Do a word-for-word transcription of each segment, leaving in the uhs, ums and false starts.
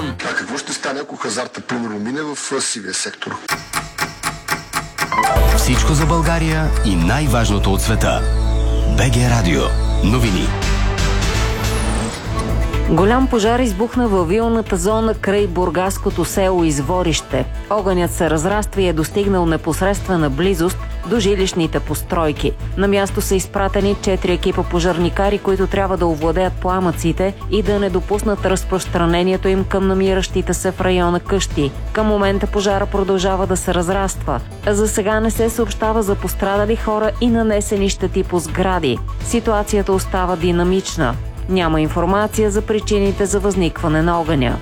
Иван. А какво ще стане, ако хазарта примерно мине в сивия сектор? Всичко за България и най-важното от света. БГ Радио. Новини. Голям пожар избухна във вилната зона край бургаското село Изворище. Огънят се разраства и е достигнал непосредствена близост до жилищните постройки. На място са изпратени четири екипа пожарникари, които трябва да овладеят пламъците и да не допуснат разпространението им към намиращите се в района къщи. Към момента пожара продължава да се разраства. За сега не се съобщава за пострадали хора и нанесени щети по сгради. Ситуацията остава динамична. Няма информация за причините за възникване на огъня.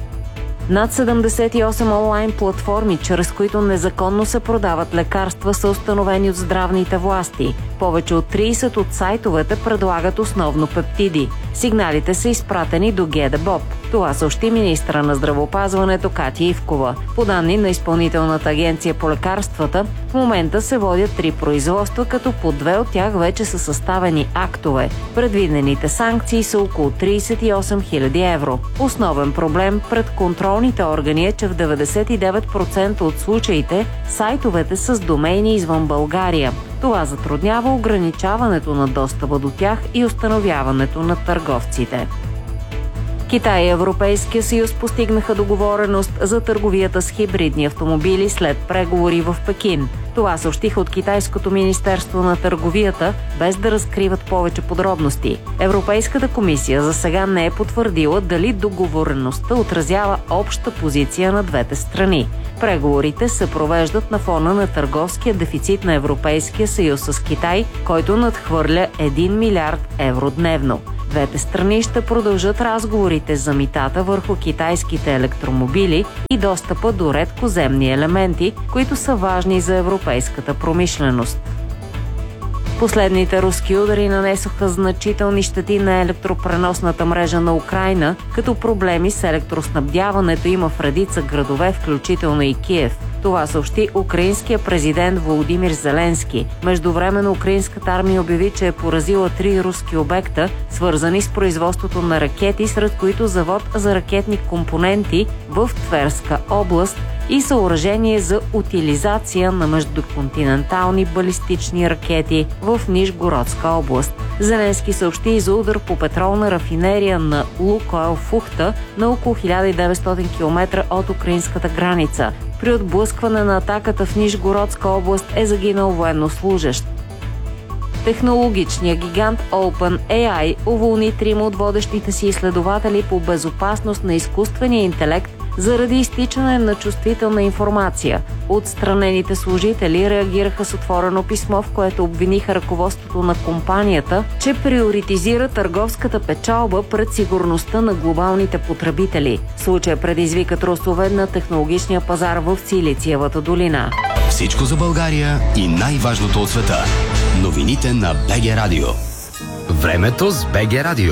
Над седемдесет и осем онлайн платформи, чрез които незаконно се продават лекарства, са установени от здравните власти. Повече от трийсет от сайтовете предлагат основно пептиди. Сигналите са изпратени до ГДБОП. Това съобщи министра на здравеопазването Катя Ивкова. По данни на Изпълнителната агенция по лекарствата, в момента се водят три производства, като по две от тях вече са съставени актове. Предвидените санкции са около трийсет и осем хиляди евро. Основен проблем пред контролните органи е, че в деветдесет и девет процента от случаите сайтовете са с домейни извън България. Това затруднява ограничаването на достъпа до тях и установяването на търговците. Китай и Европейския съюз постигнаха договореност за търговията с хибридни автомобили след преговори в Пекин. Това съобщиха от Китайското министерство на търговията, без да разкриват повече подробности. Европейската комисия за сега не е потвърдила дали договореността отразява обща позиция на двете страни. Преговорите се провеждат на фона на търговския дефицит на Европейския съюз с Китай, който надхвърля един милиард евро дневно. Двете страни ще продължат разговорите за митата върху китайските електромобили и достъпа до редкоземни елементи, които са важни за европейската промишленост. Последните руски удари нанесоха значителни щети на електропреносната мрежа на Украйна, като проблеми с електроснабдяването има в редица градове, включително и Киев. Това съобщи украинския президент Володимир Зеленски. Междувременно украинската армия обяви, че е поразила три руски обекта, свързани с производството на ракети, сред които завод за ракетни компоненти в Тверска област и съоръжение за утилизация на междуконтинентални балистични ракети в Нижгородска област. Зеленски съобщи и за удар по петролна рафинерия на Лукойл в Ухта на около хиляда и деветстотин километра от украинската граница. При отблъскване на атаката в Нижгородска област е загинал военнослужещ. Технологичният гигант OpenAI уволни трима от водещите си изследователи по безопасност на изкуствения интелект заради изтичане на чувствителна информация. Отстранените служители реагираха с отворено писмо, в което обвиниха ръководството на компанията, че приоритизира търговската печалба пред сигурността на глобалните потребители. Случай предизвика трусове на технологичния пазар в Силициевата долина. Всичко за България и най-важното от света. Новините на БГ Радио. Времето с БГ Радио.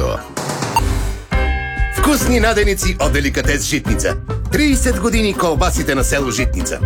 Вкусни наденици от Деликатес Житница. трийсет години колбасите на село Житница.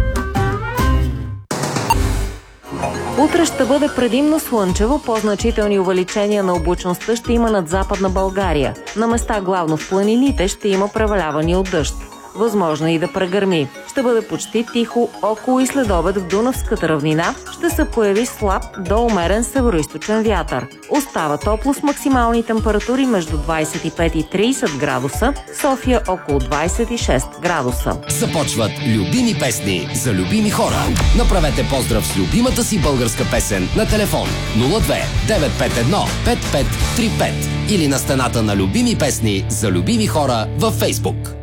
Утре ще бъде предимно слънчево, по-значителни увеличения на облачността ще има над Западна България. На места главно в планините ще има преваляване от дъжд. Възможно и да прегърми. Ще бъде почти тихо, около и следобед в Дунавската равнина ще се появи слаб до умерен североизточен вятър. Остава топло с максимални температури между двадесет и пет и тридесет градуса, София около двадесет и шест градуса. Започват любими песни за любими хора. Направете поздрав с любимата си българска песен на телефон нула две девет пет едно пет пет три пет или на стената на любими песни за любими хора във Фейсбук.